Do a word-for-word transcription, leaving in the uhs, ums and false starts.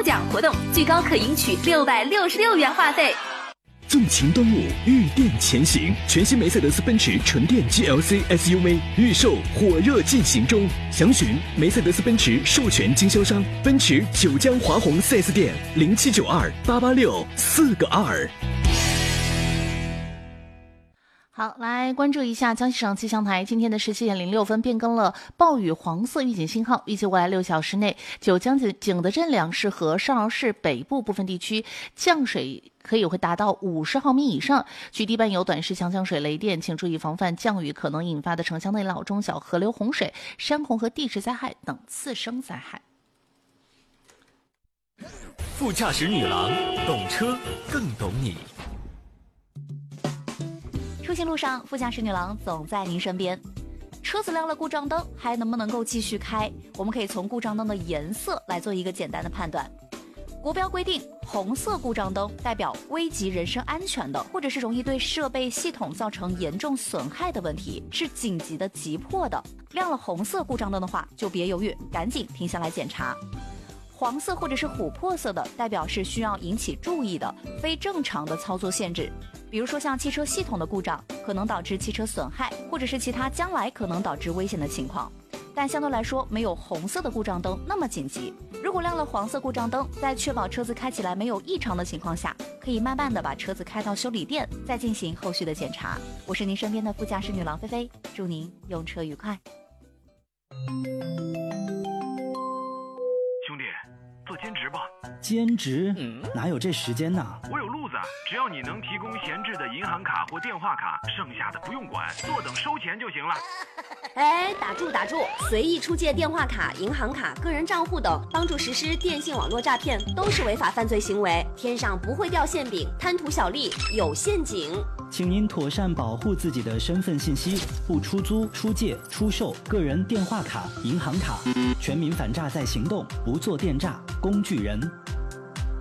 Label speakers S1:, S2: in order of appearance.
S1: 抽奖活动，最高可赢取六百六十六元话费。
S2: 纵情端午，御电前行，全新梅赛德斯奔驰纯电 G L C S U V 预售火热进行中，详询梅赛德斯奔驰授权经销商奔驰九江华虹 四 S 店零七九二八八六四个二。
S3: 好，来关注一下江西省气象台今天的十七点零六分变更了暴雨黄色预警信号，预计未来六小时内，九江景德镇两市和邵阳市北部部分地区降水可以会达到五十毫米以上，局地伴有短时强降水、雷电，请注意防范降雨可能引发的城乡内涝、中小河流洪水、山洪和地质灾害等次生灾害。
S4: 副驾驶女郎，懂车更懂你。
S5: 出行路上，副驾驶女郎总在您身边。车子亮了故障灯，还能不能够继续开？我们可以从故障灯的颜色来做一个简单的判断。国标规定，红色故障灯代表危及人身安全的，或者是容易对设备系统造成严重损害的问题，是紧急的、急迫的。亮了红色故障灯的话，就别犹豫，赶紧停下来检查。黄色或者是琥珀色的，代表是需要引起注意的非正常的操作限制，比如说像汽车系统的故障，可能导致汽车损害，或者是其他将来可能导致危险的情况。但相对来说，没有红色的故障灯那么紧急。如果亮了黄色故障灯，在确保车子开起来没有异常的情况下，可以慢慢的把车子开到修理店，再进行后续的检查。我是您身边的副驾驶女郎菲菲，祝您用车愉快。
S6: 兄弟，做兼职吧。
S7: 兼职？嗯，哪有这时间呢？
S6: 我有路子，只要你能提供闲置的银行卡或电话卡，剩下的不用管，坐等收钱就行了。
S8: 哎，打住打住！随意出借电话卡、银行卡、个人账户等，帮助实施电信网络诈骗，都是违法犯罪行为。天上不会掉馅饼，贪图小利有陷阱。
S7: 请您妥善保护自己的身份信息，不出租、出借、出售个人电话卡、银行卡。全民反诈在行动，不做电诈工具人。